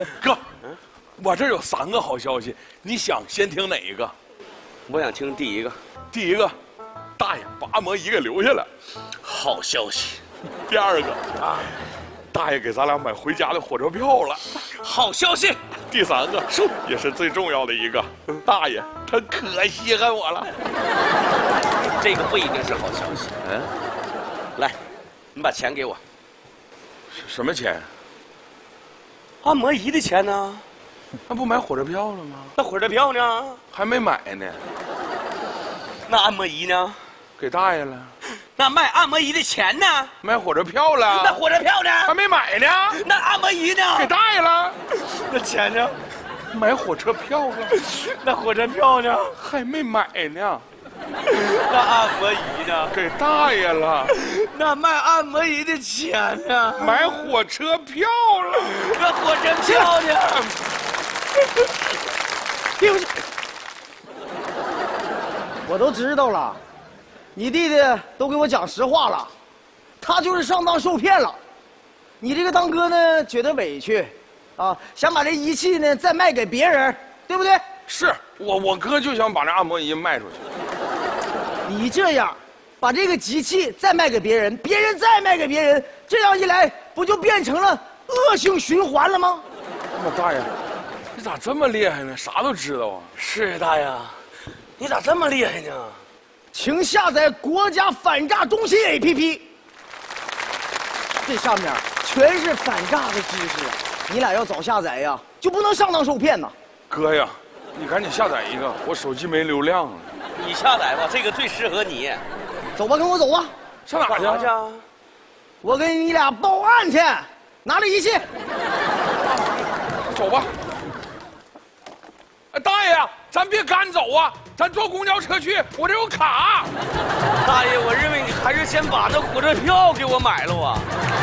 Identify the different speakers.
Speaker 1: 哥，我这有3个好消息，你想先听哪一个？
Speaker 2: 我想听第一个。
Speaker 1: 第一个，大爷把按摩仪给留下了，
Speaker 2: 好消息。
Speaker 1: 第二个啊，大爷给咱俩买回家的火车票了，
Speaker 2: 好消息。
Speaker 1: 第3个也是最重要的一个，大爷他可稀罕我了。
Speaker 2: 这个不一定是好消息。来，你把钱给我。
Speaker 1: 什么钱？
Speaker 2: 按摩仪的钱呢？
Speaker 1: 那不买火车票了吗？
Speaker 2: 那火车票呢？
Speaker 1: 还没买呢。
Speaker 2: 那按摩仪呢？
Speaker 1: 给大爷了。
Speaker 2: 那卖按摩仪的钱呢？
Speaker 1: 买火车票了。
Speaker 2: 那火车票呢？
Speaker 1: 还没买呢。
Speaker 2: 那按摩仪呢？
Speaker 1: 给大爷了。
Speaker 2: 那钱呢？
Speaker 1: 买火车票了。
Speaker 2: 那火车票呢？
Speaker 1: 还没买呢。
Speaker 2: 那按摩仪呢？
Speaker 1: 给大爷了。
Speaker 2: 那卖按摩仪的钱呢？
Speaker 1: 买火车票了。
Speaker 2: 那火车票呢？
Speaker 3: 对不起，我都知道了，你弟弟都给我讲实话了，他就是上当受骗了。你这个当哥呢，觉得委屈，啊，想把这仪器呢再卖给别人，对不对？
Speaker 1: 是我哥就想把这按摩仪卖出去。
Speaker 3: 你这样，把这个机器再卖给别人，别人再卖给别人，这样一来，不就变成了恶性循环了吗？
Speaker 1: 那大爷，你咋这么厉害呢？啥都知道啊！
Speaker 2: 是大爷，你咋这么厉害呢？
Speaker 3: 请下载国家反诈中心 APP， 这上面全是反诈的知识啊！你俩要早下载呀，就不能上当受骗呐。
Speaker 1: 哥呀，你赶紧下载一个，我手机没流量了。
Speaker 2: 你下载吧，这个最适合你。
Speaker 3: 走吧，跟我走吧。
Speaker 1: 上哪去？
Speaker 3: 我给你俩报案去，拿着仪器。
Speaker 1: 走吧。哎，大爷呀，咱别赶走啊，咱坐公交车去，我这有卡。
Speaker 2: 大爷，我认为你还是先把那火车票给我买了啊。